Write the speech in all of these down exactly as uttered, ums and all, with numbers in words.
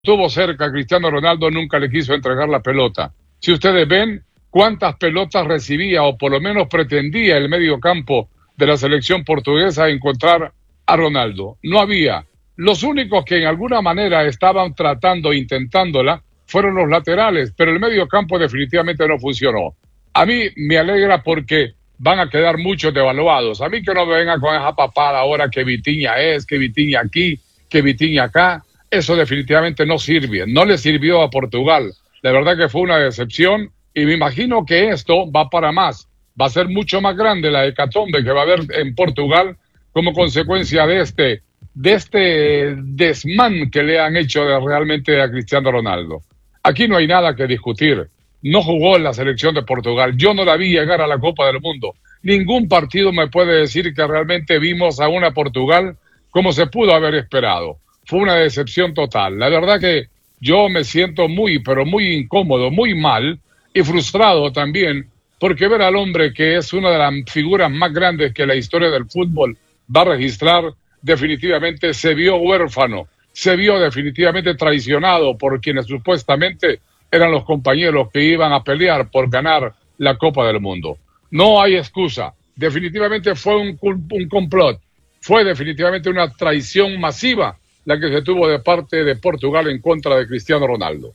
Estuvo cerca, Cristiano Ronaldo nunca le quiso entregar la pelota. Si ustedes ven cuántas pelotas recibía o por lo menos pretendía el medio campo de la selección portuguesa encontrar a Ronaldo, no había. Los únicos que en alguna manera estaban tratando, intentándola, fueron los laterales, pero el medio campo definitivamente no funcionó. A mí me alegra porque van a quedar muchos devaluados. A mí que no me vengan con esa papada ahora que Vitinha es, que Vitinha aquí, que Vitinha acá. Eso definitivamente no sirve, no le sirvió a Portugal. La verdad que fue una decepción y me imagino que esto va para más. Va a ser mucho más grande la hecatombe que va a haber en Portugal como consecuencia de este, de este desmán que le han hecho de realmente a Cristiano Ronaldo. Aquí no hay nada que discutir. No jugó en la selección de Portugal. Yo no la vi llegar a la Copa del Mundo. Ningún partido me puede decir que realmente vimos a una Portugal como se pudo haber esperado. Fue una decepción total. La verdad que yo me siento muy, pero muy incómodo, muy mal y frustrado también, porque ver al hombre que es una de las figuras más grandes que la historia del fútbol va a registrar, definitivamente se vio huérfano, se vio definitivamente traicionado por quienes supuestamente eran los compañeros que iban a pelear por ganar la Copa del Mundo. No hay excusa. Definitivamente fue un, un complot. Fue definitivamente una traición masiva la que se tuvo de parte de Portugal en contra de Cristiano Ronaldo.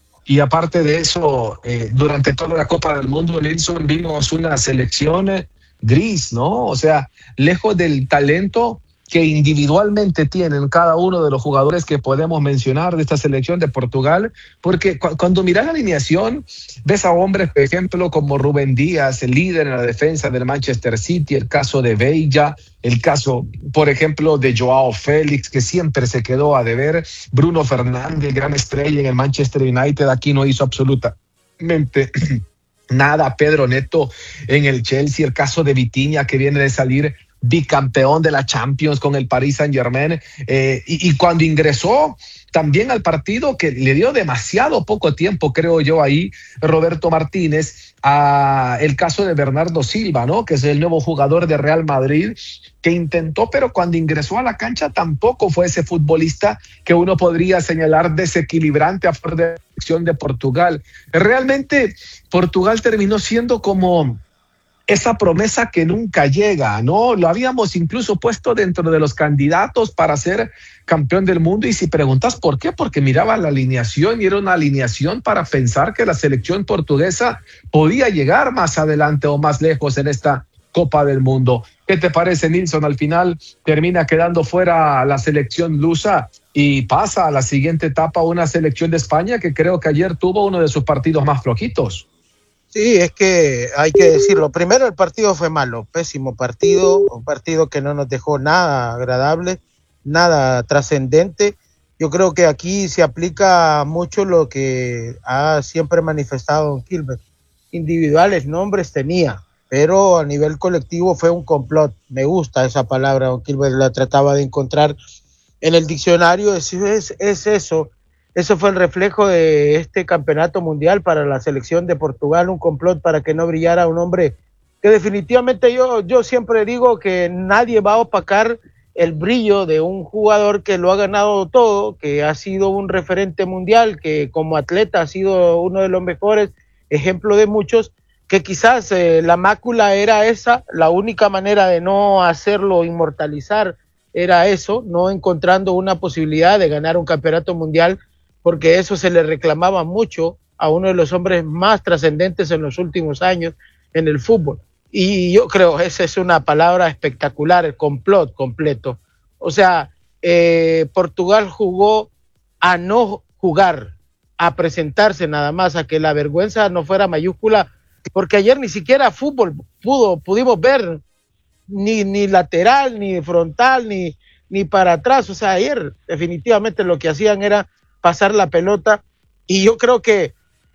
Y aparte de eso, eh, durante toda la Copa del Mundo, Nelson, vimos una selección gris, ¿no? O sea, lejos del talento que individualmente tienen cada uno de los jugadores que podemos mencionar de esta selección de Portugal, porque cu- cuando miras la alineación, ves a hombres, por ejemplo, como Rubén Díaz, el líder en la defensa del Manchester City, el caso de Bella, el caso, por ejemplo, de Joao Félix, que siempre se quedó a deber, Bruno Fernández, gran estrella en el Manchester United, aquí no hizo absolutamente nada, Pedro Neto en el Chelsea, el caso de Vitinha, que viene de salir bicampeón de la Champions con el Paris Saint-Germain, eh, y, y cuando ingresó también al partido, que le dio demasiado poco tiempo, creo yo, ahí Roberto Martínez, a el caso de Bernardo Silva, ¿no? Que es el nuevo jugador de Real Madrid, que intentó, pero cuando ingresó a la cancha tampoco fue ese futbolista que uno podría señalar desequilibrante a favor de la selección de Portugal. Realmente Portugal terminó siendo como esa promesa que nunca llega, ¿no? Lo habíamos incluso puesto dentro de los candidatos para ser campeón del mundo, y si preguntas por qué, porque miraba la alineación y era una alineación para pensar que la selección portuguesa podía llegar más adelante o más lejos en esta Copa del Mundo. ¿Qué te parece, Nilson? Al final termina quedando fuera la selección lusa y pasa a la siguiente etapa una selección de España que creo que ayer tuvo uno de sus partidos más flojitos. Sí, es que hay que decirlo. Primero, el partido fue malo, pésimo partido, un partido que no nos dejó nada agradable, nada trascendente. Yo creo que aquí se aplica mucho lo que ha siempre manifestado Don Gilbert. Individuales, nombres tenía, pero a nivel colectivo fue un complot. Me gusta esa palabra, Don Gilbert la trataba de encontrar en el diccionario. Es, es, es eso. Eso fue el reflejo de este campeonato mundial para la selección de Portugal, un complot para que no brillara un hombre que definitivamente yo, yo siempre digo que nadie va a opacar el brillo de un jugador que lo ha ganado todo, que ha sido un referente mundial, que como atleta ha sido uno de los mejores, ejemplo de muchos, que quizás eh, la mácula era esa, la única manera de no hacerlo inmortalizar era eso, no encontrando una posibilidad de ganar un campeonato mundial, porque eso se le reclamaba mucho a uno de los hombres más trascendentes en los últimos años en el fútbol. Y yo creo que esa es una palabra espectacular, el complot completo. O sea, eh, Portugal jugó a no jugar, a presentarse nada más, a que la vergüenza no fuera mayúscula, porque ayer ni siquiera fútbol pudo, pudimos ver, ni, ni lateral, ni frontal, ni, ni para atrás. O sea, ayer definitivamente lo que hacían era pasar la pelota, y yo creo que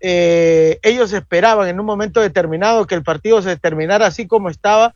eh, ellos esperaban en un momento determinado que el partido se terminara así como estaba,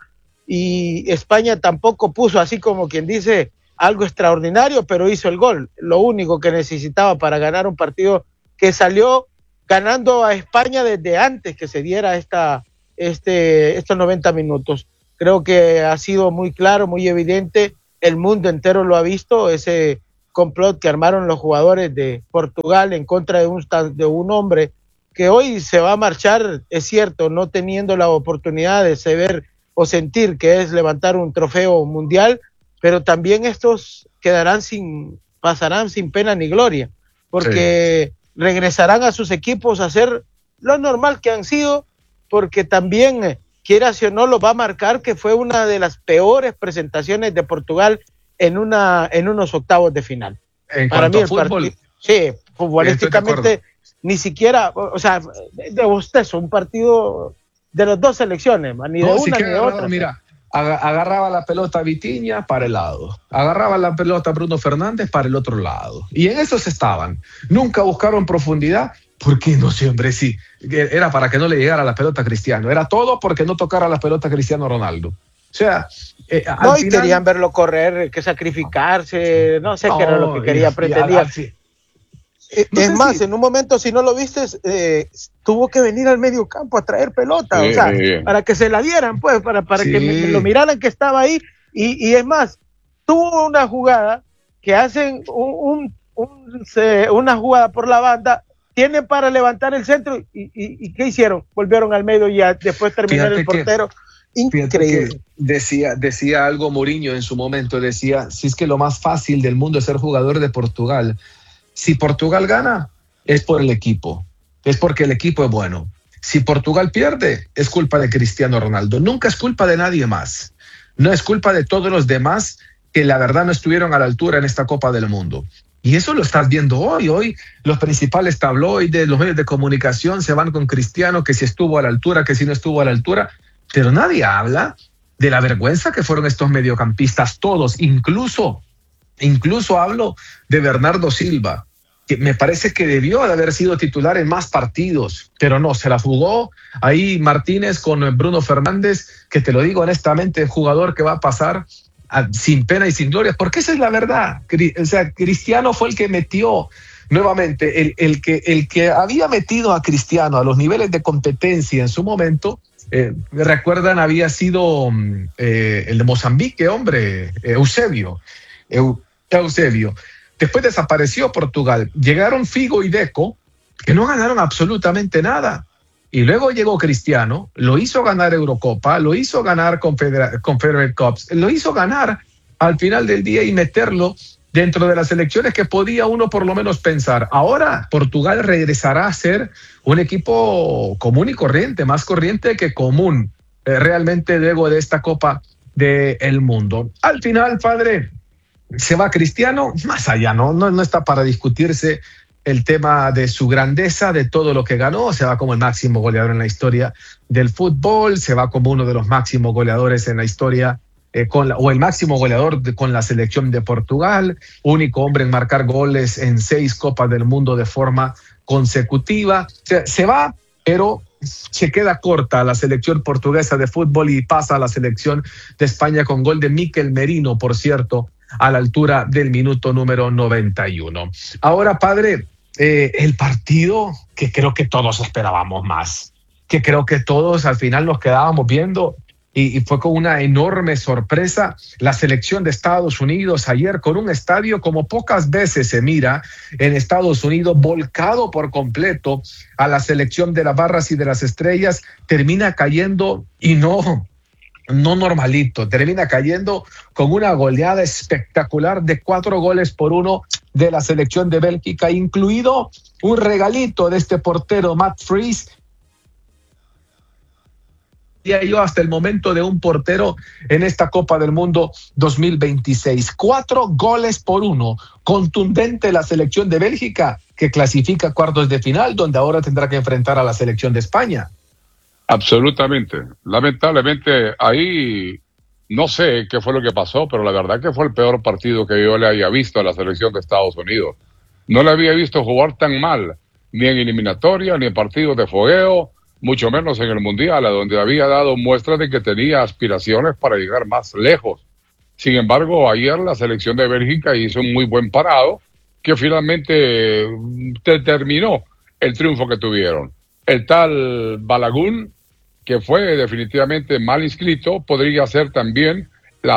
y España tampoco puso, así como quien dice, algo extraordinario, pero hizo el gol, lo único que necesitaba para ganar un partido que salió ganando a España desde antes que se diera esta, este, estos noventa minutos. Creo que ha sido muy claro, muy evidente, el mundo entero lo ha visto, ese complot que armaron los jugadores de Portugal en contra de un, de un hombre que hoy se va a marchar, es cierto, no teniendo la oportunidad de saber o sentir que es levantar un trofeo mundial, pero también estos quedarán sin, pasarán sin pena ni gloria, porque sí. regresarán a sus equipos a hacer lo normal que han sido, porque también, quieras o no, lo va a marcar que fue una de las peores presentaciones de Portugal en una en unos octavos de final. En Para mí el fútbol, partido, sí, futbolísticamente ni siquiera, o sea, de bostezo, un partido de las dos selecciones, ni de no, una si ni de agarraba, otra. Mira, agarraba la pelota Vitinha para el lado, agarraba la pelota Bruno Fernández para el otro lado, y en esos estaban. Nunca buscaron profundidad, porque no sé, hombre, sí, era para que no le llegara la pelota a Cristiano, era todo porque no tocara la pelota a Cristiano Ronaldo. O sea, eh, no, al y final, querían verlo correr, que sacrificarse, no sé no, qué era lo que quería, y, pretendía. Y al, al, eh, no es más, si... en un momento, si no lo viste, eh, tuvo que venir al medio campo a traer pelota, sí, o sea, para que se la dieran, pues, para, para sí. que me, lo miraran que estaba ahí, y, y es más, tuvo una jugada que hacen un, un, un, se, una jugada por la banda, tienen para levantar el centro, y, y, y ¿qué hicieron? Volvieron al medio y ya después terminó el portero. Que... Increíble. Decía, decía algo Mourinho en su momento, decía, si es que lo más fácil del mundo es ser jugador de Portugal. Si Portugal gana, es por el equipo, es porque el equipo es bueno. Si Portugal pierde, es culpa de Cristiano Ronaldo. Nunca es culpa de nadie más. No es culpa de todos los demás que la verdad no estuvieron a la altura en esta Copa del Mundo. Y eso lo estás viendo hoy. Hoy los principales tabloides, los medios de comunicación se van con Cristiano, que si estuvo a la altura, que si no estuvo a la altura. Pero nadie habla de la vergüenza que fueron estos mediocampistas todos, incluso, incluso hablo de Bernardo Silva, que me parece que debió de haber sido titular en más partidos, pero no, se la jugó ahí Martínez con Bruno Fernández, que te lo digo honestamente, jugador que va a pasar a, sin pena y sin gloria, porque esa es la verdad. O sea, Cristiano fue el que metió nuevamente, el, el, que, el que había metido a Cristiano a los niveles de competencia en su momento. Eh, recuerdan, había sido eh, el de Mozambique, hombre, eh, Eusebio, Eu, Eusebio. Después desapareció Portugal. Llegaron Figo y Deco, que no ganaron absolutamente nada. Y luego llegó Cristiano, lo hizo ganar Eurocopa, lo hizo ganar Confeder- Confederate Cups, lo hizo ganar al final del día y meterlo dentro de las elecciones que podía uno por lo menos pensar. Ahora Portugal regresará a ser un equipo común y corriente, más corriente que común, eh, realmente luego de esta Copa del Mundo. Al final, padre, se va Cristiano, más allá, ¿no? No, no está para discutirse el tema de su grandeza, de todo lo que ganó, se va como el máximo goleador en la historia del fútbol, se va como uno de los máximos goleadores en la historia Eh, con la, o el máximo goleador de, con la selección de Portugal, único hombre en marcar goles en seis Copas del Mundo de forma consecutiva. Se, se va, pero se queda corta la selección portuguesa de fútbol y pasa a la selección de España con gol de Mikel Merino, por cierto, a la altura del minuto número noventa y uno. Ahora, padre, eh, el partido que creo que todos esperábamos más, que creo que todos al final nos quedábamos viendo. Y, y fue con una enorme sorpresa la selección de Estados Unidos ayer con un estadio como pocas veces se mira en Estados Unidos, volcado por completo a la selección de las barras y de las estrellas, termina cayendo y no, no normalito, termina cayendo con una goleada espectacular de cuatro goles por uno de la selección de Bélgica, incluido un regalito de este portero Matt Fries. Yo hasta el momento de un portero en esta Copa del Mundo dos mil veintiséis. Cuatro goles por uno. Contundente la selección de Bélgica, que clasifica a cuartos de final, donde ahora tendrá que enfrentar a la selección de España. Absolutamente. Lamentablemente, ahí no sé qué fue lo que pasó, pero la verdad que fue el peor partido que yo le haya visto a la selección de Estados Unidos. No le había visto jugar tan mal, ni en eliminatoria, ni en partidos de fogueo, mucho menos en el Mundial, a donde había dado muestras de que tenía aspiraciones para llegar más lejos. Sin embargo, ayer la selección de Bélgica hizo un muy buen parado, que finalmente determinó el triunfo que tuvieron. El tal Balogun, que fue definitivamente mal inscrito, podría ser también la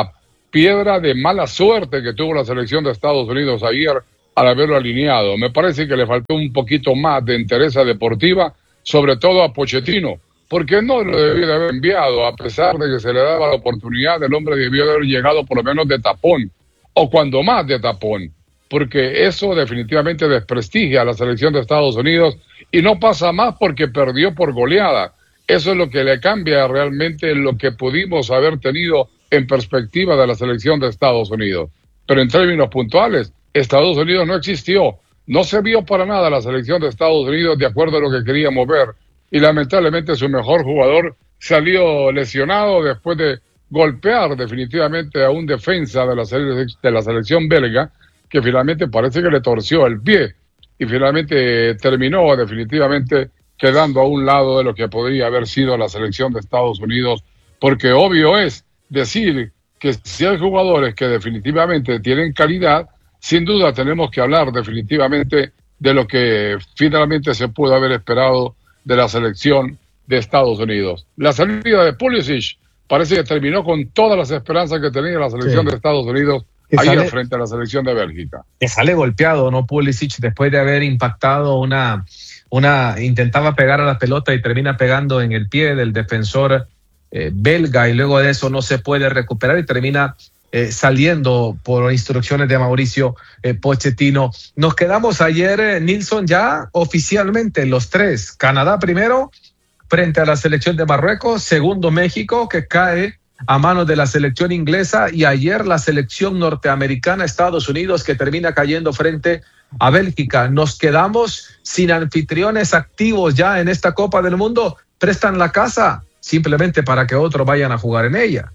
piedra de mala suerte que tuvo la selección de Estados Unidos ayer al haberlo alineado. Me parece que le faltó un poquito más de entereza deportiva, sobre todo a Pochettino, porque no lo debió de haber enviado, a pesar de que se le daba la oportunidad, el hombre debió de haber llegado por lo menos de tapón, o cuando más de tapón, porque eso definitivamente desprestigia a la selección de Estados Unidos y no pasa más porque perdió por goleada. Eso es lo que le cambia realmente lo que pudimos haber tenido en perspectiva de la selección de Estados Unidos. Pero en términos puntuales, Estados Unidos no existió, no se vio para nada la selección de Estados Unidos de acuerdo a lo que queríamos ver, y lamentablemente su mejor jugador salió lesionado después de golpear definitivamente a un defensa de la, de la selección belga, que finalmente parece que le torció el pie, y finalmente terminó definitivamente quedando a un lado de lo que podría haber sido la selección de Estados Unidos, porque obvio es decir que si hay jugadores que definitivamente tienen calidad, sin duda tenemos que hablar definitivamente de lo que finalmente se pudo haber esperado de la selección de Estados Unidos. La salida de Pulisic parece que terminó con todas las esperanzas que tenía la selección sí. de Estados Unidos ayer frente a la selección de Bélgica. Que sale golpeado, ¿no? Pulisic, después de haber impactado una, una, intentaba pegar a la pelota y termina pegando en el pie del defensor eh, belga, y luego de eso no se puede recuperar y termina Eh, saliendo por instrucciones de Mauricio eh, Pochettino. Nos quedamos ayer, eh, Nilson, ya oficialmente los tres. Canadá primero frente a la selección de Marruecos, segundo México, que cae a manos de la selección inglesa, y ayer la selección norteamericana, Estados Unidos, que termina cayendo frente a Bélgica. Nos quedamos sin anfitriones activos ya en esta Copa del Mundo. Prestan la casa simplemente para que otros vayan a jugar en ella.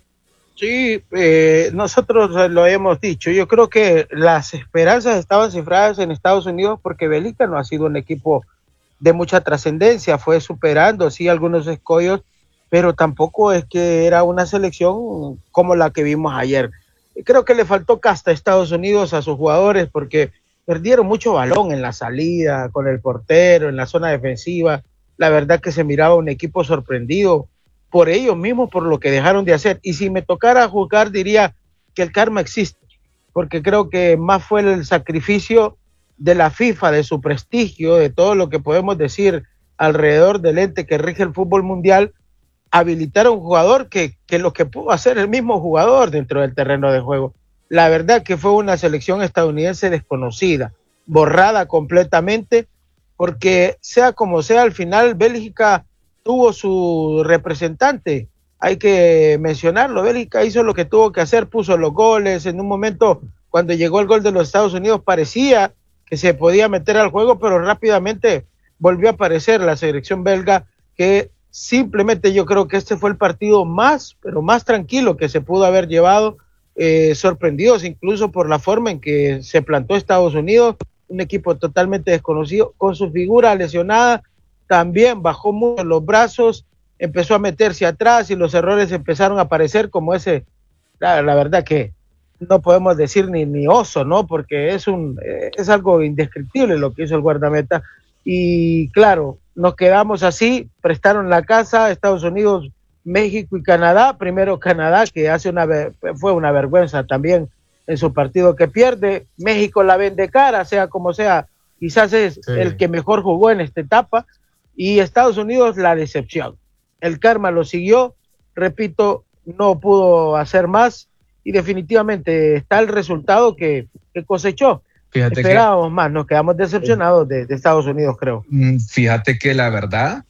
Sí, eh, nosotros lo hemos dicho. Yo creo que las esperanzas estaban cifradas en Estados Unidos porque Bélgica no ha sido un equipo de mucha trascendencia, fue superando sí algunos escollos, pero tampoco es que era una selección como la que vimos ayer. Creo que le faltó casta a Estados Unidos a sus jugadores porque perdieron mucho balón en la salida, con el portero, en la zona defensiva. La verdad que se miraba un equipo sorprendido por ellos mismos, por lo que dejaron de hacer. Y si me tocara juzgar, diría que el karma existe, porque creo que más fue el sacrificio de la FIFA, de su prestigio, de todo lo que podemos decir alrededor del ente que rige el fútbol mundial, habilitar a un jugador que, que lo que pudo hacer el mismo jugador dentro del terreno de juego. La verdad que fue una selección estadounidense desconocida, borrada completamente, porque sea como sea, al final Bélgica tuvo su representante, hay que mencionarlo. Bélgica hizo lo que tuvo que hacer, puso los goles. En un momento, cuando llegó el gol de los Estados Unidos, parecía que se podía meter al juego, pero rápidamente volvió a aparecer la selección belga, que simplemente yo creo que este fue el partido más, pero más tranquilo que se pudo haber llevado, eh, sorprendidos incluso por la forma en que se plantó Estados Unidos, un equipo totalmente desconocido, con su figura lesionada. También bajó mucho los brazos, empezó a meterse atrás y los errores empezaron a aparecer como ese, la, la verdad que no podemos decir ni, ni oso, ¿no? Porque es un eh, es algo indescriptible lo que hizo el guardameta. Y claro, nos quedamos así, prestaron la casa Estados Unidos, México y Canadá. Primero Canadá, que hace una fue una vergüenza también en su partido que pierde. México la vende cara, sea como sea, quizás es sí. el que mejor jugó en esta etapa. Y Estados Unidos la decepción. El karma lo siguió, repito, no pudo hacer más y definitivamente está el resultado que, que cosechó. Fíjate Esperábamos que, más, nos quedamos decepcionados de, de Estados Unidos, creo. Fíjate que la verdad,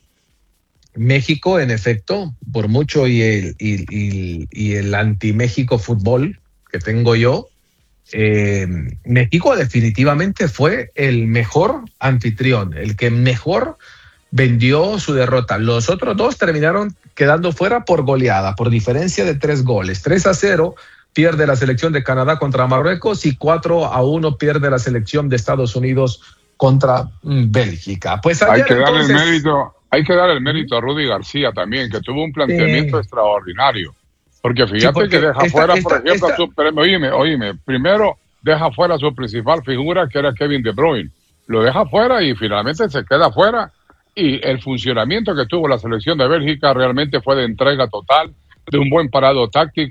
México, en efecto, por mucho y el, y, y, y el anti-México fútbol que tengo yo, eh, México definitivamente fue el mejor anfitrión, el que mejor vendió su derrota. Los otros dos terminaron quedando fuera por goleada, por diferencia de tres goles. tres a cero pierde la selección de Canadá contra Marruecos y cuatro a uno pierde la selección de Estados Unidos contra mm, Bélgica. Pues ayer, hay que darle entonces... el mérito, hay que dar el mérito a Rudy García también, que tuvo un planteamiento sí. extraordinario. Porque fíjate sí, porque que deja esta, fuera, esta, por ejemplo, esta... su, pero, oíme, oíme, primero deja fuera su principal figura, que era Kevin De Bruyne. Lo deja fuera y finalmente se queda fuera. Y el funcionamiento que tuvo la selección de Bélgica realmente fue de entrega total, de un buen parado táctico,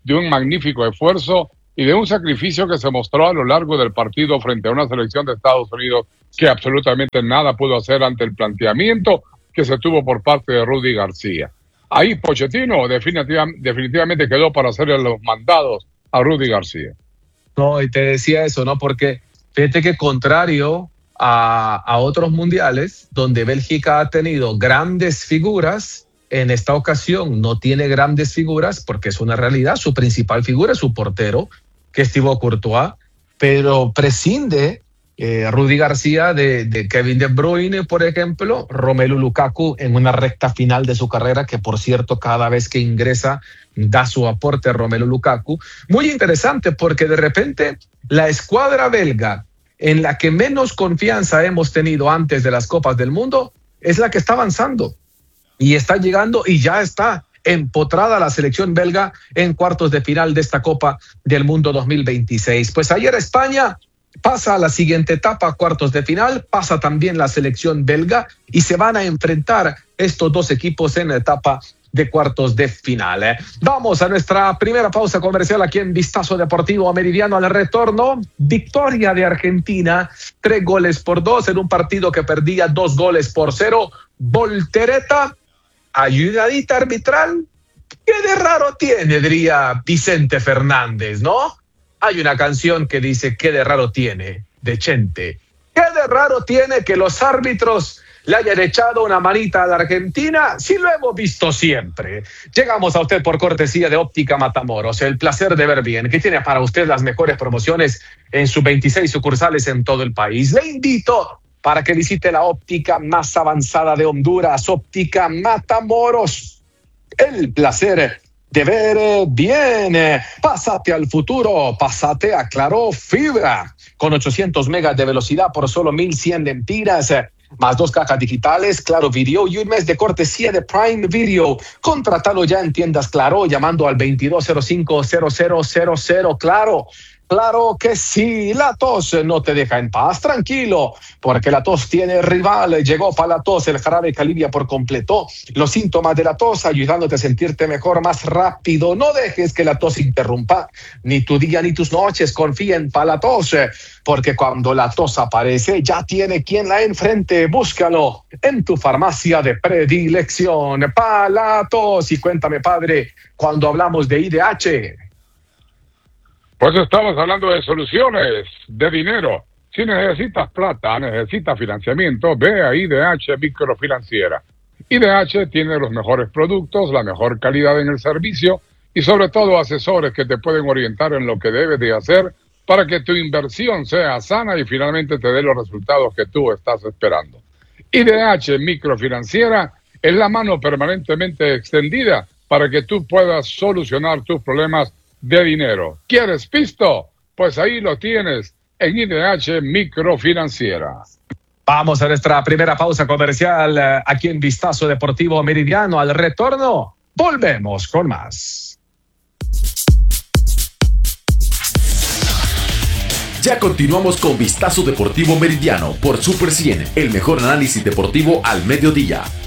de un magnífico esfuerzo y de un sacrificio que se mostró a lo largo del partido frente a una selección de Estados Unidos que absolutamente nada pudo hacer ante el planteamiento que se tuvo por parte de Rudy García. Ahí Pochettino definitiva, definitivamente quedó para hacerle los mandados a Rudy García. No, y te decía eso, ¿no? Porque fíjate que contrario a, a otros mundiales, donde Bélgica ha tenido grandes figuras, en esta ocasión no tiene grandes figuras, porque es una realidad. Su principal figura es su portero, que es Thibaut Courtois, pero prescinde eh, Rudy García de, de Kevin De Bruyne, por ejemplo, Romelu Lukaku en una recta final de su carrera, que por cierto cada vez que ingresa da su aporte a Romelu Lukaku. Muy interesante porque de repente la escuadra belga en la que menos confianza hemos tenido antes de las Copas del Mundo es la que está avanzando y está llegando y ya está empotrada la selección belga en cuartos de final de esta Copa del Mundo dos mil veintiséis. Pues ayer España pasa a la siguiente etapa, cuartos de final, pasa también la selección belga y se van a enfrentar estos dos equipos en la etapa de cuartos de final. ¿eh? Vamos a nuestra primera pausa comercial aquí en Vistazo Deportivo Meridiano. Al retorno, victoria de Argentina, tres goles por dos en un partido que perdía dos goles por cero. Voltereta, ayudadita arbitral, ¿qué de raro tiene? Diría Vicente Fernández, ¿no? Hay una canción que dice ¿qué de raro tiene? De Chente. ¿Qué de raro tiene que los árbitros le hayan echado una manita a la Argentina? Sí, lo hemos visto siempre. Llegamos a usted por cortesía de Óptica Matamoros, el placer de ver bien, que tiene para usted las mejores promociones en sus veintiséis sucursales en todo el país. Le invito para que visite la óptica más avanzada de Honduras, Óptica Matamoros. El placer de ver bien. Pásate al futuro, pásate a Claro Fibra, con ochocientos megas de velocidad por solo mil cien lempiras, más dos cajas digitales, Claro Video y un mes de cortesía de Prime Video. Contratalo ya en tiendas Claro llamando al veintidós cero cinco cero cero cero cero. Claro, claro que sí. La tos no te deja en paz, tranquilo, porque la tos tiene rival. Llegó para la tos el jarabe que alivia por completo los síntomas de la tos, ayudándote a sentirte mejor, más rápido. No dejes que la tos interrumpa ni tu día ni tus noches. Confía en Palatos, porque cuando la tos aparece ya tiene quien la enfrente. Búscalo en tu farmacia de predilección. Palatos. Y cuéntame, padre, cuando hablamos de I D H. Pues estamos hablando de soluciones, de dinero. Si necesitas plata, necesitas financiamiento, ve a I D H Microfinanciera. I D H tiene los mejores productos, la mejor calidad en el servicio y sobre todo asesores que te pueden orientar en lo que debes de hacer para que tu inversión sea sana y finalmente te dé los resultados que tú estás esperando. I D H Microfinanciera es la mano permanentemente extendida para que tú puedas solucionar tus problemas de dinero. ¿Quieres pisto? Pues ahí lo tienes en I D H Microfinanciera. Vamos a nuestra primera pausa comercial eh, aquí en Vistazo Deportivo Meridiano. Al retorno, volvemos con más. Ya continuamos con Vistazo Deportivo Meridiano por Super cien, el mejor análisis deportivo al mediodía.